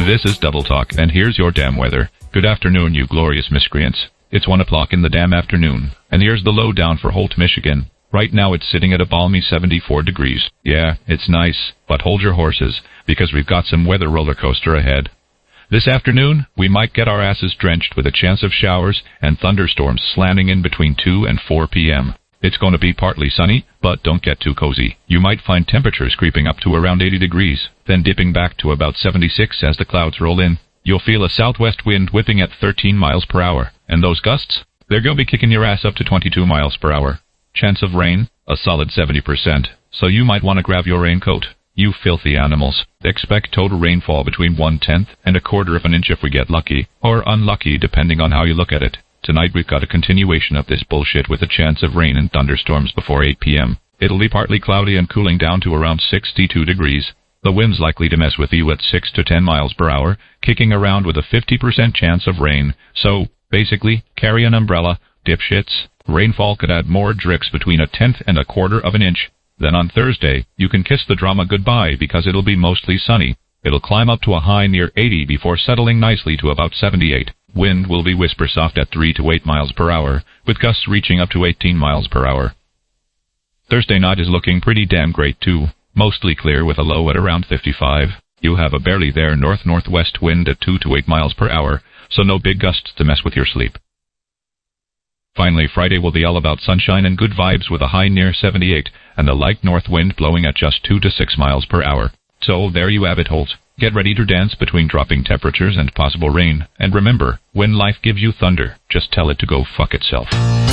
This is Double Talk, and here's your damn weather. Good afternoon, you glorious miscreants. It's 1 o'clock in the damn afternoon, and here's the lowdown for Holt, Michigan. Right now it's sitting at a balmy 74 degrees. Yeah, it's nice, but hold your horses, because we've got some weather roller coaster ahead. This afternoon, we might get our asses drenched with a chance of showers and thunderstorms slanting in between 2 and 4 p.m. It's going to be partly sunny, but don't get too cozy. You might find temperatures creeping up to around 80 degrees, then dipping back to about 76 as the clouds roll in. You'll feel a southwest wind whipping at 13 miles per hour, and those gusts, they're going to be kicking your ass up to 22 miles per hour. Chance of rain, a solid 70%, so you might want to grab your raincoat. You filthy animals. Expect total rainfall between 1/10 and 1/4 of an inch if we get lucky, or unlucky depending on how you look at it. Tonight we've got a continuation of this bullshit with a chance of rain and thunderstorms before 8 p.m. It'll be partly cloudy and cooling down to around 62 degrees. The wind's likely to mess with you at 6 to 10 miles per hour, kicking around with a 50% chance of rain. So, basically, carry an umbrella, dipshits. Rainfall could add more drips between 1/10 and 1/4 of an inch. Then on Thursday, you can kiss the drama goodbye because it'll be mostly sunny. It'll climb up to a high near 80 before settling nicely to about 78. Wind will be whisper soft at 3 to 8 miles per hour, with gusts reaching up to 18 miles per hour. Thursday night is looking pretty damn great too. Mostly clear with a low at around 55. You'll have a barely there north-northwest wind at 2 to 8 miles per hour, so no big gusts to mess with your sleep. Finally, Friday will be all about sunshine and good vibes with a high near 78, and a light north wind blowing at just 2 to 6 miles per hour. So there you have it, Holt. Get ready to dance between dropping temperatures and possible rain. And remember, when life gives you thunder, just tell it to go fuck itself.